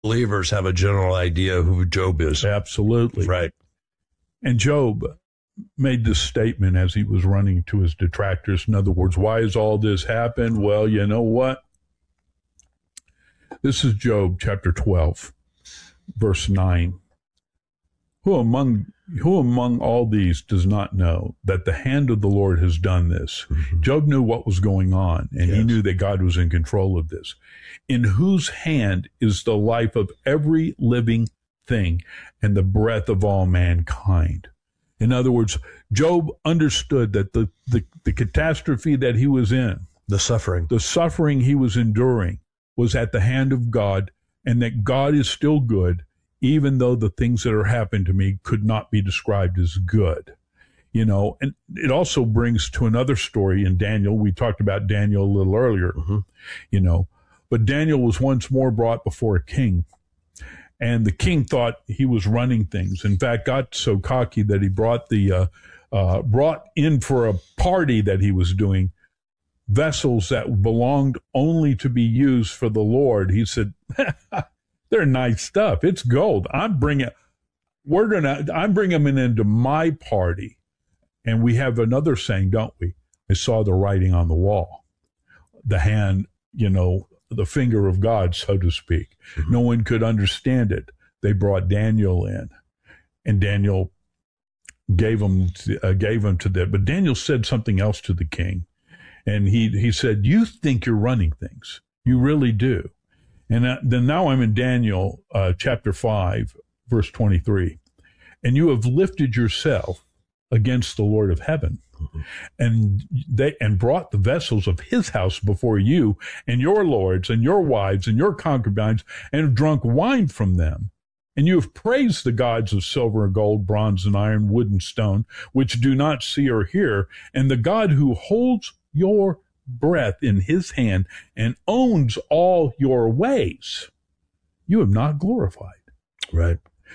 believers have a general idea who Job is. Absolutely. Right. And Job made this statement as he was running to his detractors. In other words, why has all this happened? Well, you know what? This is Job chapter 12, verse 9. Who among all these does not know that the hand of the Lord has done this? Mm-hmm. Job knew what was going on, and he knew that God was in control of this. In whose hand is the life of every living thing and the breath of all mankind? In other words, Job understood that the catastrophe that he was in, the suffering he was enduring, was at the hand of God, and that God is still good, even though the things that are happening to me could not be described as good. You know, and it also brings to another story in Daniel. We talked about Daniel a little earlier, you know, but Daniel was once more brought before a king, and the king thought he was running things. In fact, got so cocky that he brought in for a party that he was doing vessels that belonged only to be used for the Lord. He said, they're nice stuff. It's gold. I'm bringing them into my party. And we have another saying, don't we? I saw the writing on the wall, the hand, you know, the finger of God, so to speak. Mm-hmm. No one could understand it. They brought Daniel in, and Daniel gave him to them. But Daniel said something else to the king. And he said, you think you're running things. You really do. And then now I'm in Daniel chapter 5, verse 23. And you have lifted yourself against the Lord of heaven, and brought the vessels of his house before you, and your lords and your wives and your concubines, and have drunk wine from them. And you have praised the gods of silver and gold, bronze and iron, wood and stone, which do not see or hear, and the God who holds your breath in his hand and owns all your ways, you have not glorified. Right.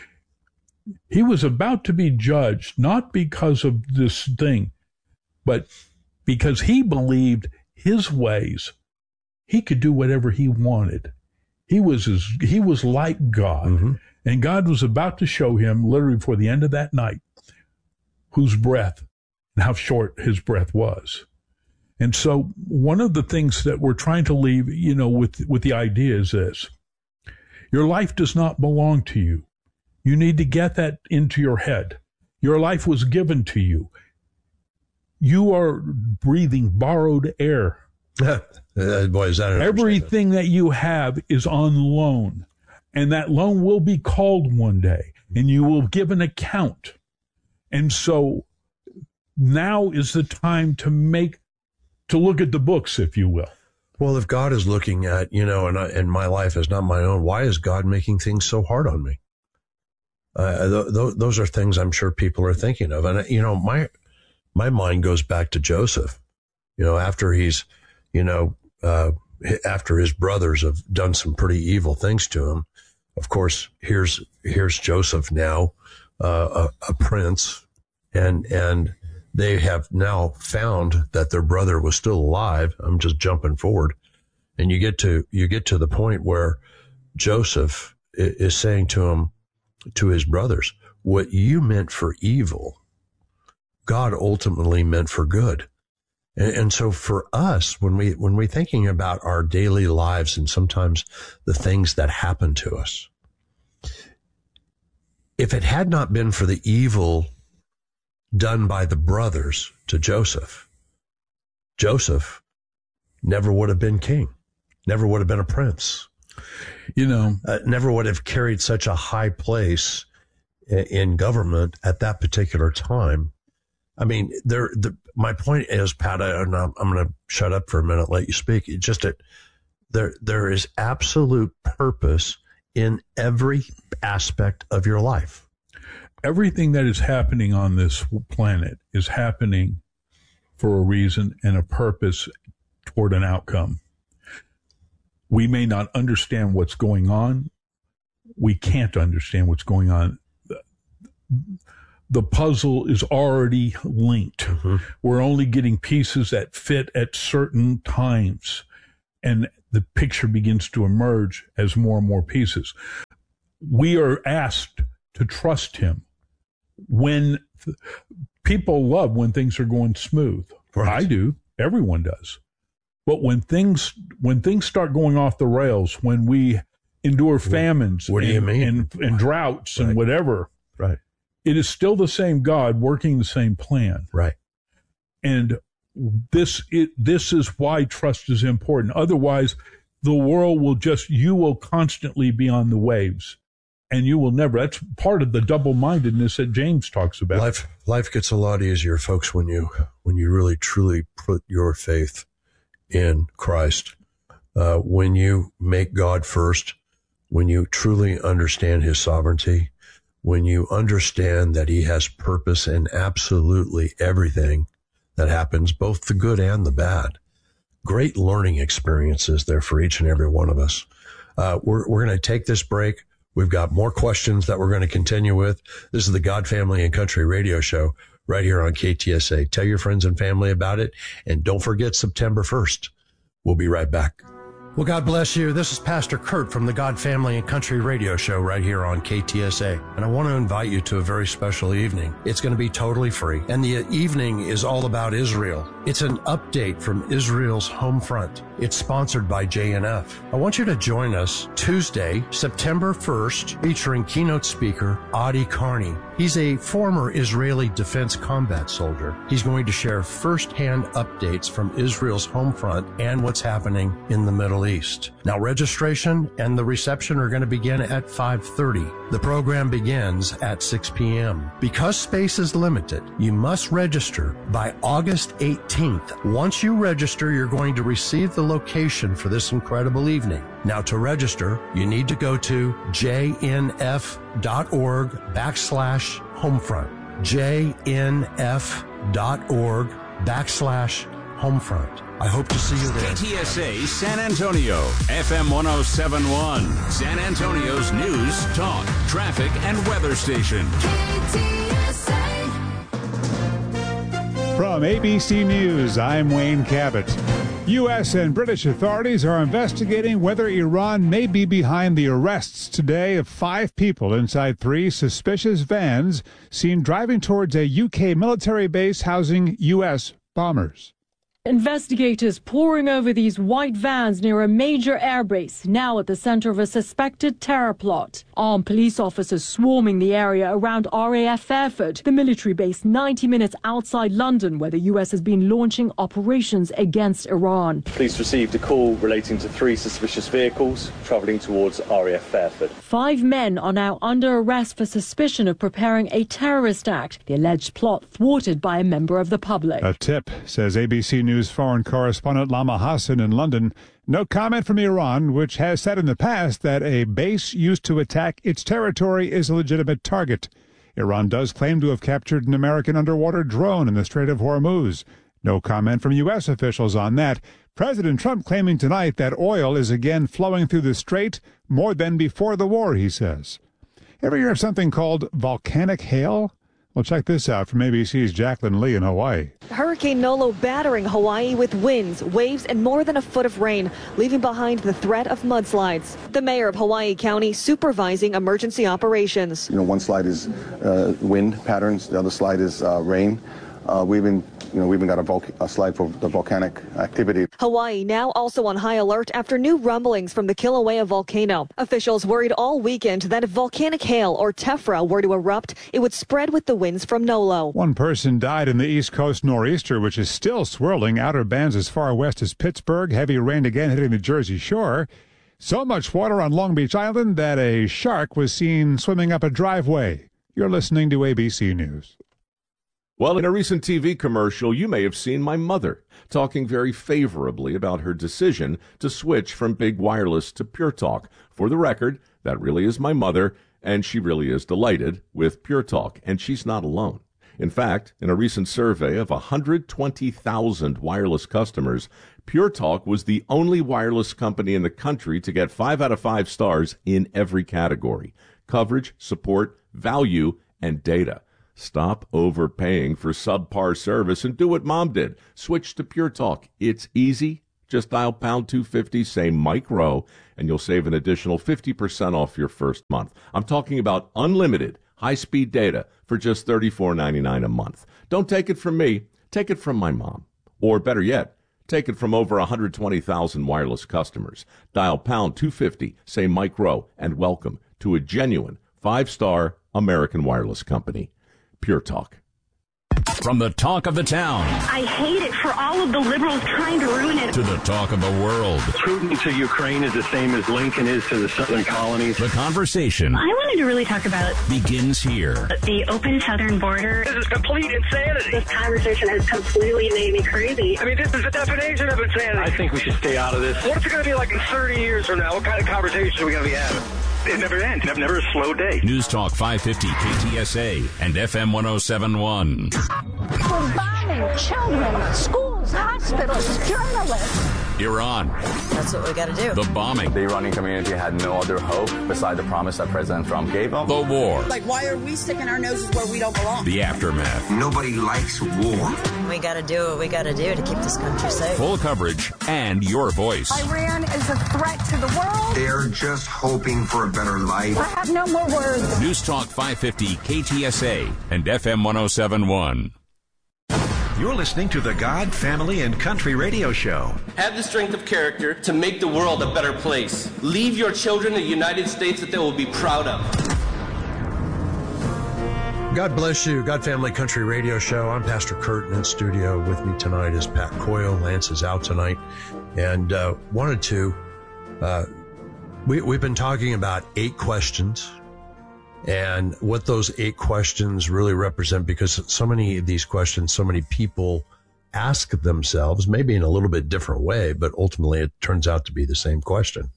He was about to be judged, not because of this thing, but because he believed his ways, he could do whatever he wanted. He was like God, and God was about to show him, literally before the end of that night, whose breath and how short his breath was. And so one of the things that we're trying to leave, you know, with the idea is this: your life does not belong to you. You need to get that into your head. Your life was given to you. You are breathing borrowed air. Boy, is that everything that you have is on loan, and that loan will be called one day, and you will give an account. And so now is the time to look at the books, if you will. Well, if God is looking at, you know, and my life is not my own, why is God making things so hard on me? Those are things I'm sure people are thinking of. And, you know, my mind goes back to Joseph, you know, after he's, you know, after his brothers have done some pretty evil things to him. Of course, here's Joseph now, a prince, and they have now found that their brother was still alive. I'm just jumping forward. And you get to the point where Joseph is saying to his brothers, what you meant for evil, God ultimately meant for good. And so for us, when we're thinking about our daily lives and sometimes the things that happen to us, if it had not been for the evil done by the brothers to Joseph, Joseph never would have been king, never would have been a prince, you know, never would have carried such a high place in government at that particular time. I mean, my point is, Pat, and I'm going to shut up for a minute, let you speak. It's just that there is absolute purpose in every aspect of your life. Everything that is happening on this planet is happening for a reason and a purpose toward an outcome. We may not understand what's going on. We can't understand what's going on. The puzzle is already linked. Mm-hmm. We're only getting pieces that fit at certain times. And the picture begins to emerge as more and more pieces. We are asked to trust him when people love when things are going smooth. Right. I do. Everyone does. But when things start going off the rails, when we endure famines what do you mean? And droughts Right. and whatever, Right. it is still the same God working the same plan. Right. And this is why trust is important. Otherwise, the world you will constantly be on the waves, and you will never. That's part of the double-mindedness that James talks about. Life gets a lot easier, folks, when you really truly put your faith in Christ. When you make God first, when you truly understand his sovereignty, when you understand that he has purpose in absolutely everything that happens, both the good and the bad. Great learning experiences there for each and every one of us. We're going to take this break. We've got more questions that we're going to continue with. This is the God, Family, and Country radio show right here on KTSA. Tell your friends and family about it. And don't forget September 1st. We'll be right back. Well, God bless you. This is Pastor Kurt from the God, Family, and Country radio show right here on KTSA. And I want to invite you to a very special evening. It's going to be totally free. And the evening is all about Israel. It's an update from Israel's home front. It's sponsored by JNF. I want you to join us Tuesday, September 1st, featuring keynote speaker Adi Carney. He's a former Israeli defense combat soldier. He's going to share firsthand updates from Israel's home front and what's happening in the Middle East. Now, registration and the reception are going to begin at 5:30. The program begins at 6 p.m. Because space is limited, you must register by August 18th. Once you register, you're going to receive the location for this incredible evening. Now, to register, you need to go to jnf.org/homefront. jnf.org/homefront. I hope to see you there. KTSA San Antonio, FM 107.1, San Antonio's news, talk, traffic, and weather station. KTSA. From ABC News, I'm Wayne Cabot. U.S. and British authorities are investigating whether Iran may be behind the arrests today of 5 people inside 3 suspicious vans seen driving towards a U.K. military base housing U.S. bombers. Investigators poring over these white vans near a major airbase, now at the center of a suspected terror plot. Armed police officers swarming the area around RAF Fairford, the military base 90 minutes outside London, where the U.S. has been launching operations against Iran. Police received a call relating to 3 suspicious vehicles travelling towards RAF Fairford. 5 men are now under arrest for suspicion of preparing a terrorist act, the alleged plot thwarted by a member of the public. A tip, says ABC News foreign correspondent Lama Hassan in London. No comment from Iran, which has said in the past that a base used to attack its territory is a legitimate target. Iran does claim to have captured an American underwater drone in the Strait of Hormuz. No comment from U.S. officials on that. President Trump claiming tonight that oil is again flowing through the strait more than before the war, he says. Ever hear of something called volcanic hail? Well, check this out from ABC's Jacqueline Lee in Hawaii. Hurricane Nolo battering Hawaii with winds, waves, and more than a foot of rain, leaving behind the threat of mudslides. The mayor of Hawaii County supervising emergency operations. One slide is wind patterns, the other slide is rain. We've even got a slide for the volcanic activity. Hawaii now also on high alert after new rumblings from the Kilauea volcano. Officials worried all weekend that if volcanic hail or tephra were to erupt, it would spread with the winds from Nolo. 1 person died in the East Coast nor'easter, which is still swirling outer bands as far west as Pittsburgh. Heavy rain again hitting the Jersey Shore. So much water on Long Beach Island that a shark was seen swimming up a driveway. You're listening to ABC News. Well, in a recent TV commercial, you may have seen my mother talking very favorably about her decision to switch from Big Wireless to Pure Talk. For the record, that really is my mother, and she really is delighted with Pure Talk, and she's not alone. In fact, in a recent survey of 120,000 wireless customers, Pure Talk was the only wireless company in the country to get 5 out of 5 stars in every category: coverage, support, value, and data. Stop overpaying for subpar service and do what Mom did. Switch to Pure Talk. It's easy, Just dial pound 250, say Mike Rowe, and you'll save an additional 50% off your first month. I'm talking about unlimited high-speed data for just $34.99 a month. Don't take it from me. Take it from my mom. Or better yet, take it from over 120,000 wireless customers. Dial pound 250, say Mike Rowe, and welcome to a genuine 5-star American wireless company. Pure Talk. From the talk of the town. I hate it for all of the liberals trying to ruin it. To the talk of the world. Putin to Ukraine is the same as Lincoln is to the southern colonies. The conversation. I wanted to really talk about begins here. The open southern border. This is complete insanity. This conversation has completely made me crazy. I mean, this is the definition of insanity. I think we should stay out of this. What's it going to be like in 30 years from now? What kind of conversation are we going to be having? It never ends. Never a slow day. News Talk 550 KTSA and FM 1071. We're bombing children, schools, hospitals, journalists. Iran. That's what we got to do. The bombing. The Iranian community had no other hope beside the promise that President Trump gave them. The war. Like, why are we sticking our noses where we don't belong? The aftermath. Nobody likes war. We got to do what we got to do to keep this country safe. Full coverage and your voice. Iran is a threat to the world. They're just hoping for a better life. I have no more words. News Talk 550 KTSA and FM 1071. You're listening to the God, Family, and Country Radio Show. Have the strength of character to make the world a better place. Leave your children a United States that they will be proud of. God bless you. God, Family, Country Radio Show. I'm Pastor Kurt, and in studio with me tonight is Pat Coyle. Lance is out tonight. And wanted to... We've been talking about 8 questions and what those 8 questions really represent, because so many of these questions, so many people ask themselves, maybe in a little bit different way, but ultimately it turns out to be the same question.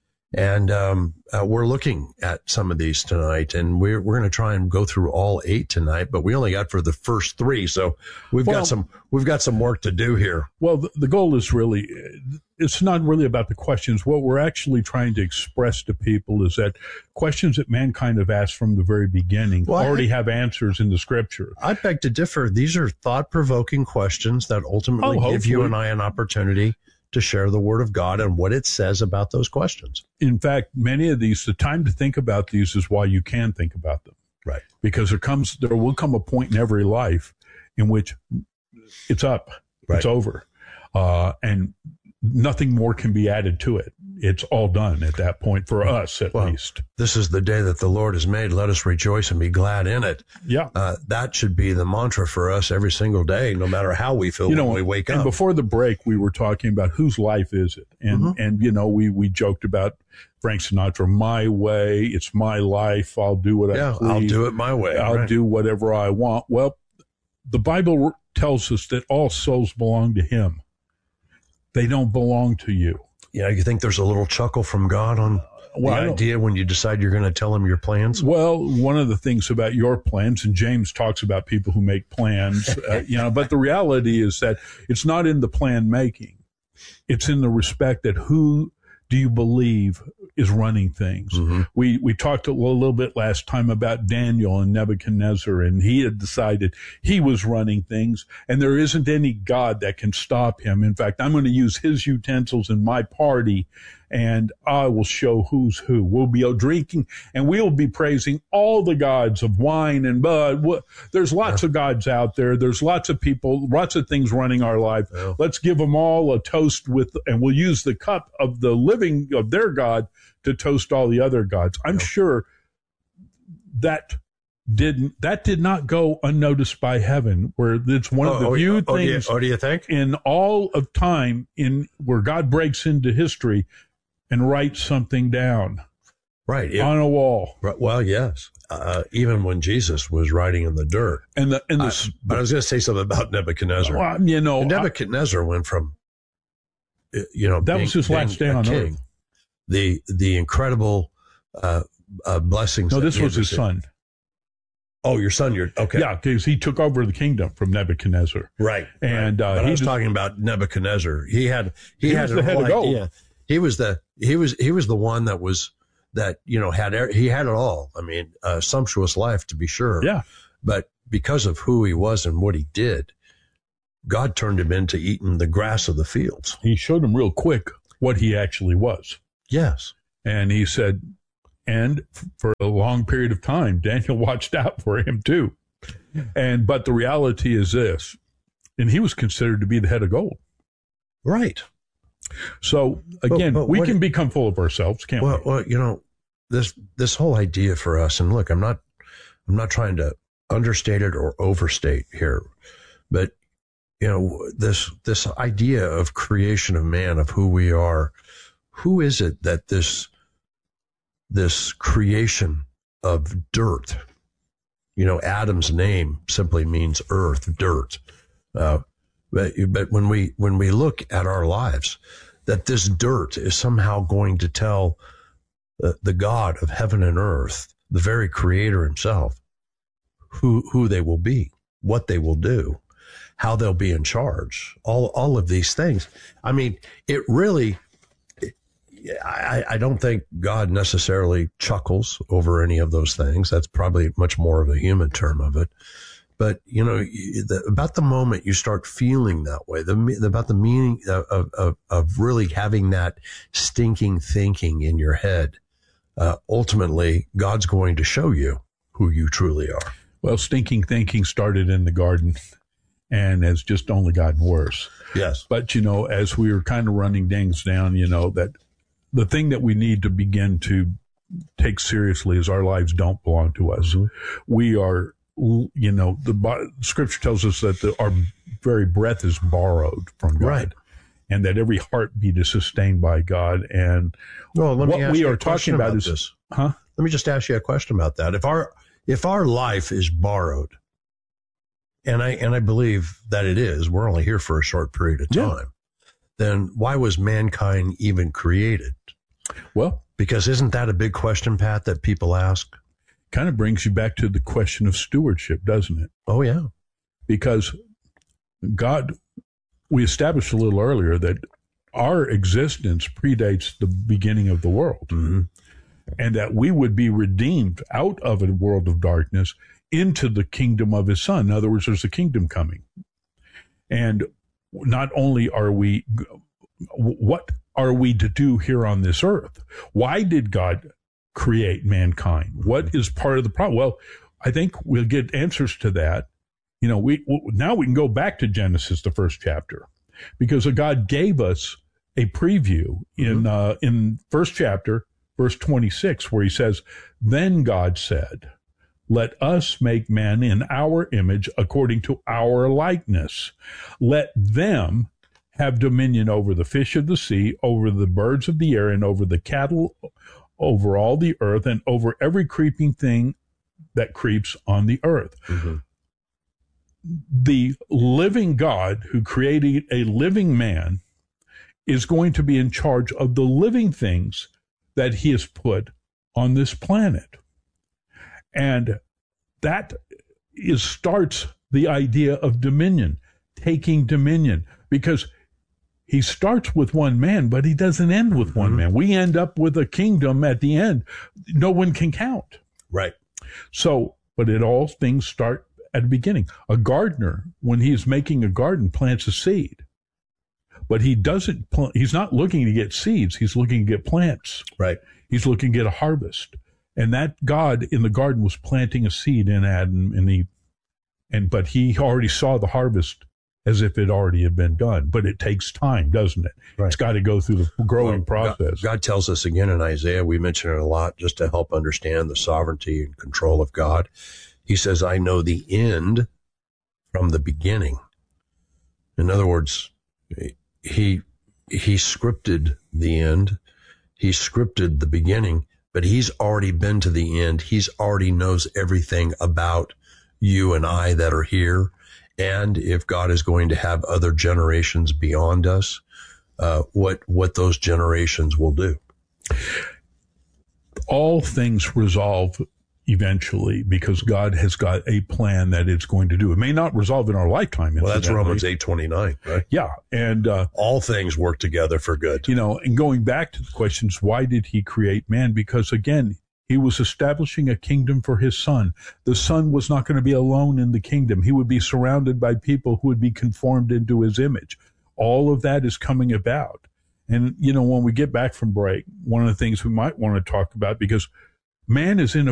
And we're looking at some of these tonight, and we're going to try and go through all 8 tonight, but we only got for the first 3, so we've got some work to do here. Well, the goal is really, it's not really about the questions. What we're actually trying to express to people is that questions that mankind have asked from the very beginning already have answers in the Scripture. I beg to differ. These are thought-provoking questions that ultimately give you and I an opportunity to share the Word of God and what it says about those questions. In fact, many of these, the time to think about these is why you can think about them. Right. Because there will come a point in every life in which it's up, it's over, and nothing more can be added to it. It's all done at that point for us, at least. This is the day that the Lord has made. Let us rejoice and be glad in it. Yeah. That should be the mantra for us every single day, no matter how we feel when we wake up. And before the break, we were talking about whose life is it? And, and you know, we joked about Frank Sinatra, my way, it's my life, I'll do what I please. I'll do it my way. I'll do whatever I want. Well, the Bible tells us that all souls belong to Him. They don't belong to you. Yeah, you think there's a little chuckle from God on the idea when you decide you're going to tell Him your plans? Well, one of the things about your plans, and James talks about people who make plans, but the reality is that it's not in the plan making. It's in the respect that who do you believe is running things? Mm-hmm. We talked a little bit last time about Daniel and Nebuchadnezzar, and he had decided he was running things, and there isn't any God that can stop him. In fact, I'm going to use his utensils in my party, and I will show who's who. We'll be drinking, and we'll be praising all the gods of wine and blood. There's lots of gods out there. There's lots of people, lots of things running our life. Yeah. Let's give them all a toast and we'll use the cup of the living of their God to toast all the other gods. I'm sure that did not go unnoticed by heaven, where it's one of the few things do you think? In all of time where God breaks into history and writes something down. Right. On a wall. Well, yes. Even when Jesus was writing in the dirt. But I was going to say something about Nebuchadnezzar. Well, Nebuchadnezzar went from, that was his last day on earth. The incredible blessings. No, this was his son. Oh, your son. Okay. Yeah, because he took over the kingdom from Nebuchadnezzar. Right. And but I was talking about Nebuchadnezzar. He had the head of gold. He was the one that he had it all. I mean, a sumptuous life to be sure. Yeah. But because of who he was and what he did, God turned him into eating the grass of the fields. He showed him real quick what he actually was. Yes. And he said, and for a long period of time, Daniel watched out for him too. But the reality is this, and he was considered to be the head of gold. Right. So again, we can become full of ourselves, can't we? Well, you know, this whole idea for us, and look, I'm not trying to understate it or overstate here, but you know, this idea of creation of man, of who we are, who is it that this creation of dirt, you know, Adam's name simply means earth, dirt. But when we look at our lives, that this dirt is somehow going to tell the God of heaven and earth, the very creator himself, who they will be, what they will do, how they'll be in charge, all of these things. I mean, it really, I don't think God necessarily chuckles over any of those things. That's probably much more of a human term of it. But, you know, about the moment you start feeling that way, about the meaning of really having that stinking thinking in your head, ultimately, God's going to show you who you truly are. Well, stinking thinking started in the garden and has just only gotten worse. Yes. But, you know, as we were kind of running things down, you know, that the thing that we need to begin to take seriously is our lives don't belong to us. Mm-hmm. We are, you know, the scripture tells us that our very breath is borrowed from God. Right. And that every heartbeat is sustained by God. And well, what we are talking about is this. Let me just ask you a question about that. If our life is borrowed, and I believe that it is, we're only here for a short period of time, then why was mankind even created? Well, because isn't that a big question, Pat, that people ask? Kind of brings you back to the question of stewardship, doesn't it? Oh, yeah. Because God, we established a little earlier that our existence predates the beginning of the world. Mm-hmm. And that we would be redeemed out of a world of darkness into the kingdom of his son. In other words, there's a kingdom coming. And not only are we, what are we to do here on this earth? Why did God create mankind? What is part of the problem? Well, I think we'll get answers to that. You know, now we can go back to Genesis, the first chapter, because God gave us a preview in first chapter, verse 26, where he says, "Then God said, let us make man in our image according to our likeness. Let them have dominion over the fish of the sea, over the birds of the air, and over the cattle, over all the earth, and over every creeping thing that creeps on the earth." Mm-hmm. The living God who created a living man is going to be in charge of the living things that he has put on this planet. And that starts the idea of dominion, taking dominion, because he starts with one man, but he doesn't end with one man. We end up with a kingdom at the end. No one can count. Right. So, but all things start at the beginning. A gardener, when he's making a garden, plants a seed. But he's not looking to get seeds. He's looking to get plants. Right. He's looking to get a harvest. And that God in the garden was planting a seed in Adam and Eve. But he already saw the harvest as if it already had been done. But it takes time, doesn't it? Right. It's got to go through the growing process. God tells us again in Isaiah, we mention it a lot just to help understand the sovereignty and control of God. He says, I know the end from the beginning. In other words, he scripted the end. He scripted the beginning, but he's already been to the end. He's already knows everything about you and I that are here. And if God is going to have other generations beyond us, what those generations will do. All things resolve eventually because God has got a plan that it's going to do. It may not resolve in our lifetime. Well, that's Romans 8:29, right? Yeah. And all things work together for good. You know, and going back to the questions, why did he create man? Because again, He was establishing a kingdom for his son. The son was not going to be alone in the kingdom. He would be surrounded by people who would be conformed into his image. All of that is coming about. And, when we get back from break, one of the things we might want to talk about, because man is in a